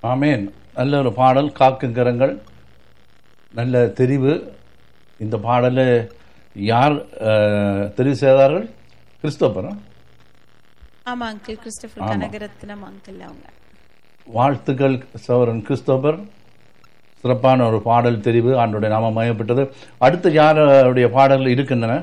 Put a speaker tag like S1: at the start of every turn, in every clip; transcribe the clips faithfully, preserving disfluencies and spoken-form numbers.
S1: ஆமேன். நல்ல ஒரு பாடல், காக்கும் கரங்கள், நல்ல தெரிவு. இந்த பாடலை யார் தெரிவு செய்தார்கள்? கிறிஸ்தோபரா?
S2: ஆமா அங்கிள், கிறிஸ்டோபர் கனகரத்னம் அங்கிள் அவங்க.
S1: வாழ்த்துக்கள் சகோதரன் கிறிஸ்தோபர். சிறப்பான ஒரு பாடல் தெரிவு, ஆண்டோடைய நாமம் மயப்பட்டது. அடுத்து யாருடைய பாடல்கள் இருக்கின்றன?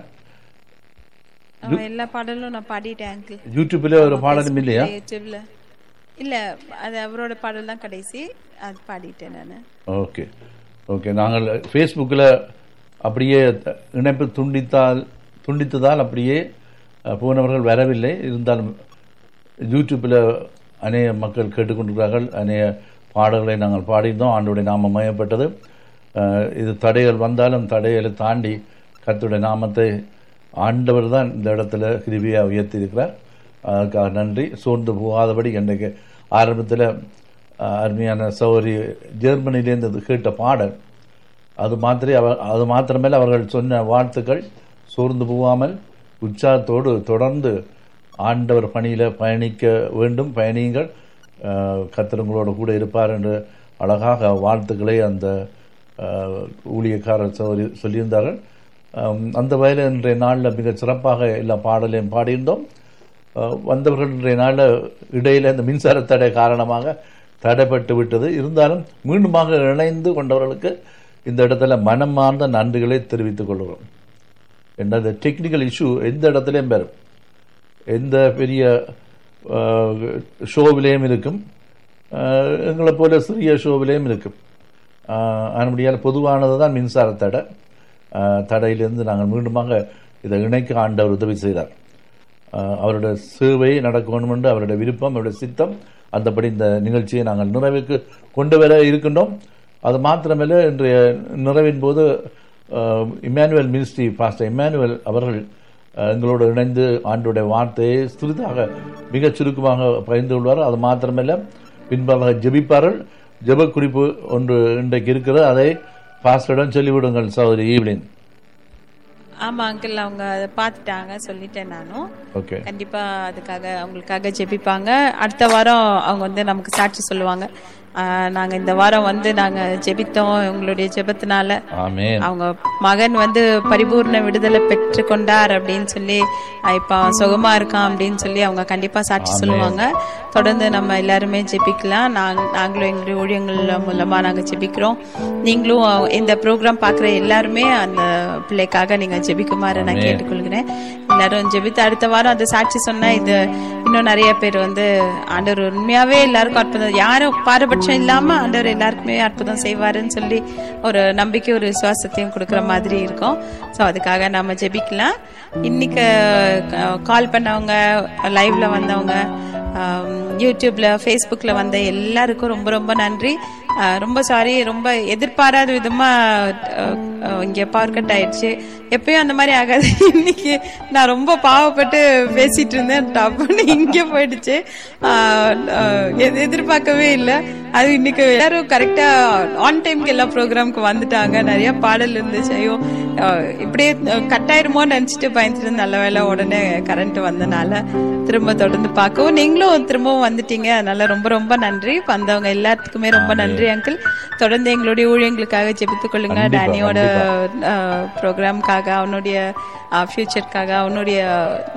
S2: எல்லா பாடலும் நான் பாடிட்டேன் அங்கிள்.
S1: யூடியூப்ல ஒரு பாடலும் இல்லையா?
S2: யூடியூப்ல இல்ல, அது அவரோட பாடல் தான் கடைசி, அது பாடிட்டேன் நான்.
S1: Okay okay. நாங்கள் ஃபேஸ்புக்கில் அப்படியே இணைப்பு துண்டித்தால் துண்டித்ததால் அப்படியே போனவர்கள் வரவில்லை. இருந்தாலும் யூடியூப்பில் அநேக மக்கள் கேட்டுக்கொண்டிருக்கிறார்கள். அநேக பாடல்களை நாங்கள் பாடியிருந்தோம். ஆண்டோடைய நாமம் மயப்பட்டது. இது தடைகள் வந்தாலும் தடைகளை தாண்டி கர்த்தருடைய நாமத்தை ஆண்டவர் தான் இந்த இடத்துல கிருபையாக உயர்த்தி இருக்கிறார். அதுக்காக நன்றி. சோர்ந்து போகாதபடி இன்றைக்கு ஆரம்பத்தில் அருமையான சௌரி ஜெர்மனிலேருந்து கேட்ட பாடல், அது மாத்திரை அவர் அது மாத்திரமேல அவர்கள் சொன்ன வாழ்த்துக்கள், சோர்ந்து போகாமல் உற்சாகத்தோடு தொடர்ந்து ஆண்டவர் பணியில் பயணிக்க வேண்டும், பயணியுங்கள், கர்த்தருங்களோட கூட இருப்பார் என்று அழகாக வாழ்த்துக்களை அந்த ஊழியக்காரர் சௌரி சொல்லியிருந்தார்கள். அந்த வகையில் இன்றைய நாளில் மிக சிறப்பாக எல்லா பாடலையும் பாடியிருந்தோம். வந்தவர்கள் இன்றைய நாளில் இடையில் இந்த மின்சார தடை காரணமாக தடைப்பட்டு விட்டது. இருந்தாலும் மீண்டுமாக இணைந்து கொண்டவர்களுக்கு இந்த இடத்துல மனமார்ந்த நன்றிகளை தெரிவித்துக் கொள்கிறோம். என்ற டெக்னிக்கல் இஷ்யூ எந்த இடத்துலையும் பெறும், எந்த பெரிய ஷோவிலேயும் இருக்கும், எங்களை போல சிறிய ஷோவிலேயும் இருக்கும். அதனுடைய பொதுவானது தான் மின்சார தடை. தடையிலிருந்து நாங்கள் மீண்டுமாக இதை இணைக்க ஆண்டவர் உதவி செய்தார். அவருடைய சேவை நடக்க வேண்டும் என்று அவருடைய விருப்பம், அவருடைய சித்தம். அந்தபடி இந்த நிகழ்ச்சியை நாங்கள் நிறைவுக்கு கொண்டு வர இருக்கின்றோம். அது மாத்திரமல்ல, இன்றைய நிறைவின் போது இம்மானுவேல் மினிஸ்ட்ரி பாஸ்டர் இம்மானுவேல் அவர்கள் எங்களோடு இணைந்து ஆண்டுடைய வார்த்தையை சிறிதாக மிகச் சுருக்கமாக பகிர்ந்து கொள்வார். அது மாத்திரமல்ல, பின்பாக ஜெபிப்பார்கள். ஜெப குறிப்பு ஒன்று இன்றைக்கு இருக்கிறது, அதை பாஸ்டரிடம் சொல்லிவிடுங்கள் சகோதரி ஈவ்லின்.
S2: ஆமா அங்கிள், அவங்க அதை பார்த்துட்டாங்க, சொல்லிட்டேன் நானும்.
S1: ஓகே,
S2: கண்டிப்பா அதுக்காக அவங்களுக்காக ஜெபிப்பாங்க. அடுத்த வாரம் அவங்க வந்து நமக்கு சாட்சி சொல்லுவாங்க. நாங்க இந்த வாரம் வந்து நாங்க ஜெபித்தோம், உங்களுடைய ஜெபத்தினால அவங்க மகன் வந்து பரிபூர்ண விடுதலை பெற்று கொண்டார் அப்படின்னு சொல்லி, இப்ப சுகமா இருக்கான் அப்படின்னு சொல்லி அவங்க கண்டிப்பா சாட்சி சொல்லுவாங்க. தொடர்ந்து நம்ம எல்லாருமே ஜெபிக்கலாம். நாங்களும் எங்களுடைய ஊழியங்கள் மூலமா நாங்க ஜெபிக்கிறோம். நீங்களும் இந்த ப்ரோக்ராம் பாக்குற எல்லாருமே அந்த பிள்ளைக்காக நீங்க ஜெபிக்குமாறு நான் கேட்டுக்கொள்கிறேன். எல்லாரும் ஜெபித்து அடுத்த வாரம் அந்த சாட்சி சொன்னா இது இன்னும் நிறைய பேர் வந்து ஆண்டவர் உண்மையாவே எல்லாருக்கும் அற்புதம், யாரும் பாரபட்சம் இல்லாம ஆண்டவர் எல்லாருக்குமே அற்புதம் செய்வாருன்னு சொல்லி ஒரு நம்பிக்கை, ஒரு விசுவாசத்தையும் கொடுக்கற மாதிரி இருக்கும். ஸோ அதுக்காக நம்ம ஜெபிக்கலாம். இன்னைக்கு கால் பண்ணவங்க, லைவ்ல வந்தவங்க, யூடியூப்ல ஃபேஸ்புக்ல வந்த எல்லாருக்கும் ரொம்ப ரொம்ப நன்றி. ரொம்ப சாரி, ரொம்ப எதிர்பாராத விதமா இங்க பவர் கட் ஆயிடுச்சு. எப்பயும் அந்த மாதிரி ஆகாது. இன்னைக்கு நான் ரொம்ப பாவப்பட்டு பேசிட்டு இருந்தேன், டப்புன்னு இங்க போயிடுச்சு. எதிர்பார்க்கவே இல்லை. அது இன்னைக்கு எல்லாரும் கரெக்டா ஆன் டைம்க்கு எல்லா ப்ரோக்ராமுக்கு வந்துட்டாங்க. நிறைய பாடல் இருந்துச்சு. ஐயோ இப்படியே கட் ஆயிருமோன்னு நினைச்சிட்டு பயந்துட்டு, நல்ல வேலை உடனே கரண்ட் வந்தனால திரும்ப தொடர்ந்து பார்க்கவும், நீங்களும் திரும்பவும் வந்துட்டீங்க. அதனால ரொம்ப ரொம்ப நன்றி. வந்தவங்க எல்லாத்துக்குமே ரொம்ப நன்றி அங்கிள். தொடர்ந்து எங்களுடைய ஊழியங்களுக்காக ஜெபித்துக் கொள்ளுங்க. டேனியோட ப்ரோக்ராம்காக, அவனுடைய ஃபியூச்சருக்காக, அவனுடைய